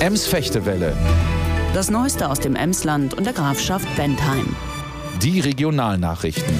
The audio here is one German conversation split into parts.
Ems-Fechtewelle. Das Neueste aus dem Emsland und der Grafschaft Bentheim. Die Regionalnachrichten.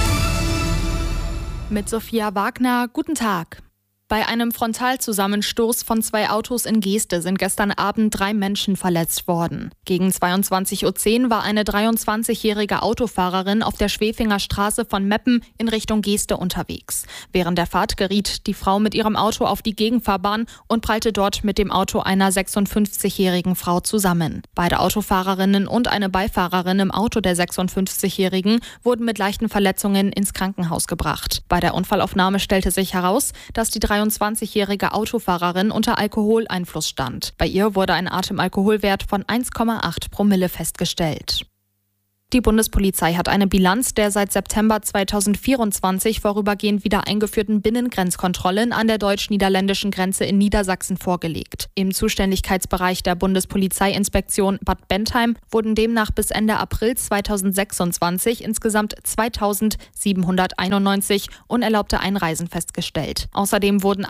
Mit Sophia Wagner, guten Tag. Bei einem Frontalzusammenstoß von 2 Autos in Geeste sind gestern Abend 3 Menschen verletzt worden. Gegen 22:10 Uhr war eine 23-jährige Autofahrerin auf der Schwefinger Straße von Meppen in Richtung Geeste unterwegs. Während der Fahrt geriet die Frau mit ihrem Auto auf die Gegenfahrbahn und prallte dort mit dem Auto einer 56-jährigen Frau zusammen. Beide Autofahrerinnen und eine Beifahrerin im Auto der 56-jährigen wurden mit leichten Verletzungen ins Krankenhaus gebracht. Bei der Unfallaufnahme stellte sich heraus, dass die 23-jährige Autofahrerin unter Alkoholeinfluss stand. Bei ihr wurde ein Atemalkoholwert von 1,8 Promille festgestellt. Die Bundespolizei hat eine Bilanz der seit September 2024 vorübergehend wieder eingeführten Binnengrenzkontrollen an der deutsch-niederländischen Grenze in Niedersachsen vorgelegt. Im Zuständigkeitsbereich der Bundespolizeiinspektion Bad Bentheim wurden demnach bis Ende April 2026 insgesamt 2.791 unerlaubte Einreisen festgestellt. Außerdem wurden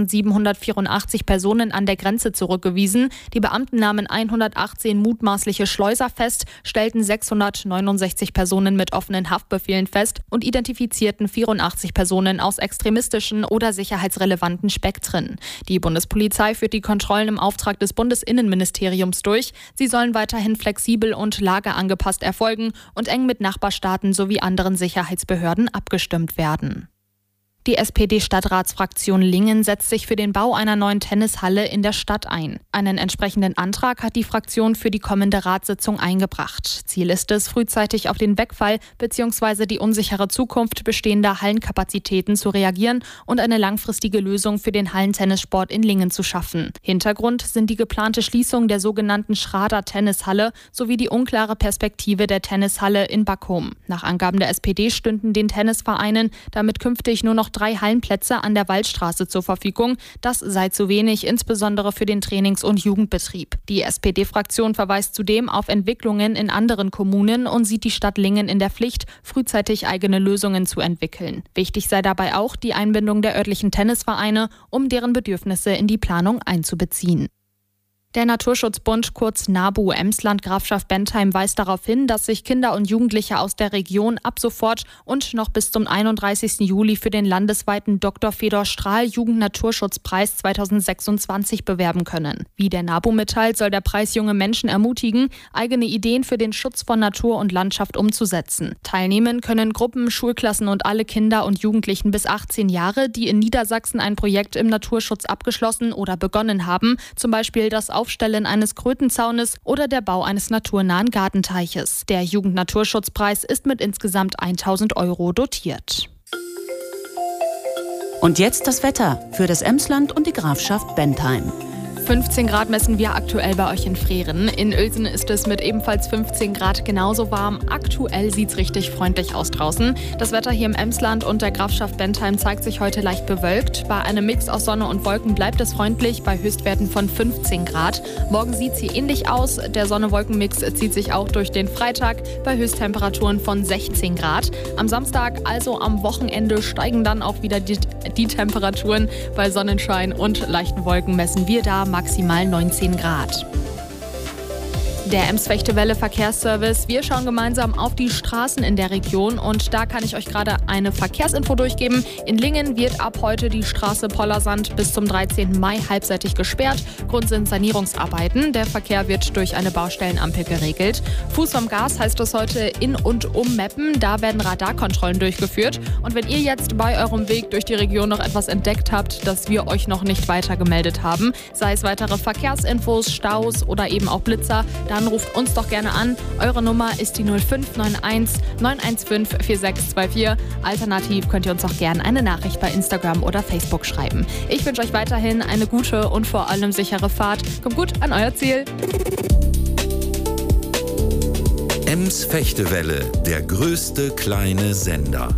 1.784 Personen an der Grenze zurückgewiesen. Die Beamten nahmen 118 mutmaßliche Schleuser fest, stellten 669 Personen mit offenen Haftbefehlen fest und identifizierten 84 Personen aus extremistischen oder sicherheitsrelevanten Spektren. Die Bundespolizei führt die Kontrollen im Auftrag des Bundesinnenministeriums durch. Sie sollen weiterhin flexibel und lageangepasst erfolgen und eng mit Nachbarstaaten sowie anderen Sicherheitsbehörden abgestimmt werden. Die SPD-Stadtratsfraktion Lingen setzt sich für den Bau einer neuen Tennishalle in der Stadt ein. Einen entsprechenden Antrag hat die Fraktion für die kommende Ratssitzung eingebracht. Ziel ist es, frühzeitig auf den Wegfall bzw. die unsichere Zukunft bestehender Hallenkapazitäten zu reagieren und eine langfristige Lösung für den Hallentennissport in Lingen zu schaffen. Hintergrund sind die geplante Schließung der sogenannten Schrader Tennishalle sowie die unklare Perspektive der Tennishalle in Backhoum. Nach Angaben der SPD stünden den Tennisvereinen damit künftig nur noch 3 Hallenplätze an der Waldstraße zur Verfügung. Das sei zu wenig, insbesondere für den Trainings- und Jugendbetrieb. Die SPD-Fraktion verweist zudem auf Entwicklungen in anderen Kommunen und sieht die Stadt Lingen in der Pflicht, frühzeitig eigene Lösungen zu entwickeln. Wichtig sei dabei auch die Einbindung der örtlichen Tennisvereine, um deren Bedürfnisse in die Planung einzubeziehen. Der Naturschutzbund, kurz NABU Emsland Grafschaft Bentheim, weist darauf hin, dass sich Kinder und Jugendliche aus der Region ab sofort und noch bis zum 31. Juli für den landesweiten Dr. Fedor Strahl Jugend-Naturschutzpreis 2026 bewerben können. Wie der NABU mitteilt, soll der Preis junge Menschen ermutigen, eigene Ideen für den Schutz von Natur und Landschaft umzusetzen. Teilnehmen können Gruppen, Schulklassen und alle Kinder und Jugendlichen bis 18 Jahre, die in Niedersachsen ein Projekt im Naturschutz abgeschlossen oder begonnen haben, zum Beispiel das Aufstellen eines Krötenzaunes oder der Bau eines naturnahen Gartenteiches. Der Jugend-Naturschutzpreis ist mit insgesamt 1.000 € dotiert. Und jetzt das Wetter für das Emsland und die Grafschaft Bentheim. 15 Grad messen wir aktuell bei euch in Frehren. In Uelsen ist es mit ebenfalls 15 Grad genauso warm. Aktuell sieht es richtig freundlich aus draußen. Das Wetter hier im Emsland und der Grafschaft Bentheim zeigt sich heute leicht bewölkt. Bei einem Mix aus Sonne und Wolken bleibt es freundlich bei Höchstwerten von 15 Grad. Morgen sieht es hier ähnlich aus. Der Sonne-Wolken-Mix zieht sich auch durch den Freitag bei Höchsttemperaturen von 16 Grad. Am Samstag, also am Wochenende, steigen dann auch wieder die Temperaturen. Bei Sonnenschein und leichten Wolken messen wir da maximal 19 Grad. Der Ems-Fechtewelle Verkehrsservice. Wir schauen gemeinsam auf die Straßen in der Region und da kann ich euch gerade eine Verkehrsinfo durchgeben. In Lingen wird ab heute die Straße Pollersand bis zum 13. Mai halbseitig gesperrt. Grund sind Sanierungsarbeiten. Der Verkehr wird durch eine Baustellenampel geregelt. Fuß vom Gas heißt es heute in und um Meppen. Da werden Radarkontrollen durchgeführt. Und wenn ihr jetzt bei eurem Weg durch die Region noch etwas entdeckt habt, das wir euch noch nicht weitergemeldet haben, sei es weitere Verkehrsinfos, Staus oder eben auch Blitzer, dann ruft uns doch gerne an. Eure Nummer ist die 0591 915 4624. Alternativ könnt ihr uns auch gerne eine Nachricht bei Instagram oder Facebook schreiben. Ich wünsche euch weiterhin eine gute und vor allem sichere Fahrt. Kommt gut an euer Ziel. Ems-Fechtewelle, der größte kleine Sender.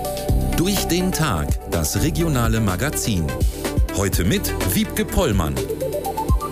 Durch den Tag, das regionale Magazin. Heute mit Wiebke Pollmann.